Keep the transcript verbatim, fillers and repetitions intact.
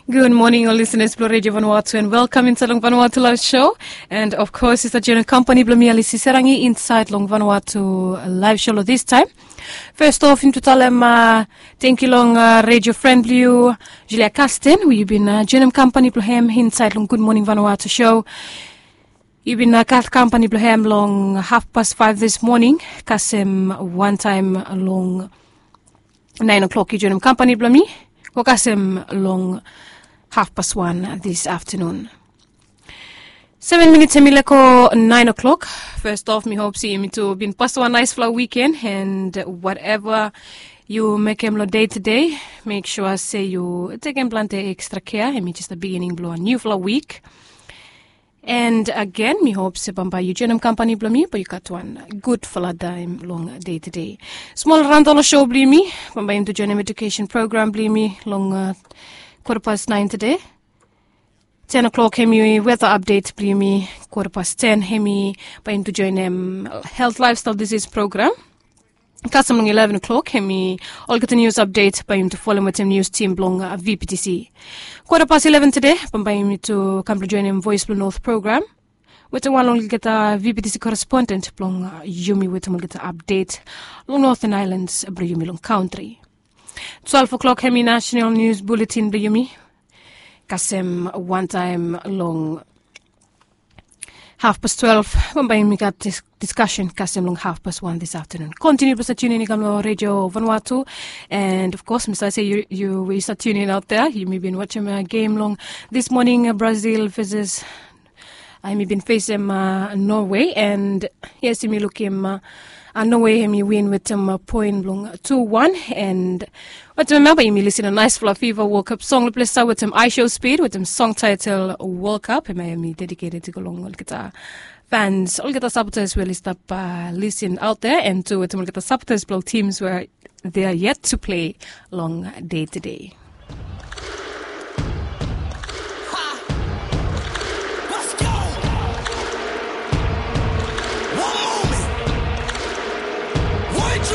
Good morning, all listeners, Blue Radio Vanuatu, and welcome inside Long Vanuatu Live Show. And of course, it's a general company, Blumi Alisi Serangi, inside Long Vanuatu Live Show this time. First off, in totalem, uh, thank you long uh, Radio Friend Blue, Julia Kasten, we've been a uh, general company, Bluhem, inside Long Good Morning Vanuatu Show. You've been a cat company, Bluhem, long half past five this morning, Kasem one time long nine o'clock, you general company, Blumi, Kasem long half past one this afternoon. Seven minutes emileko nine o'clock. First off, me hope see me to been past one nice flow weekend, and whatever you make em day to day, make sure say you take em plante extra care. And me just the beginning blow a new flow week. And again, me hope se bamba you genum company blow me, but you got one good for dime long day to day. Small random show blew me, bamba into genum education program blew me long. Uh, Quarter past nine today. Ten o'clock, hemi weather update, blimi. Quarter past ten, hemi by him to join them health lifestyle disease program. Custom eleven o'clock, hemi all get the news update by him to follow with him news team blong uh, V P T C. Quarter past eleven today, by him to come to join him Voice Blue North program. With the one long get a V P T C correspondent blong uh, Yumi with him get the update long Northern Islands, bro Yumi long country. twelve o'clock, Hemi National News Bulletin, Blumi. Kasem one time long half past twelve. When we got this discussion, Kasem long half past one this afternoon. Continue to tune in on Radio Vanuatu. And of course, Mister I say you, you will start tuning out there. You may be watching a game long this morning, uh, Brazil versus I may been facing uh, Norway. And yes, you may look him. Uh, And Norway him you win with um, a point long two one, and what remember you may listen a nice Fla Fever World Cup song let's start with some I Show Speed with them song title World Cup. And I am dedicated to go along all get fans, all get supporters will stop uh, listen out there, and to with them get supporters blow teams where they are yet to play long day to day.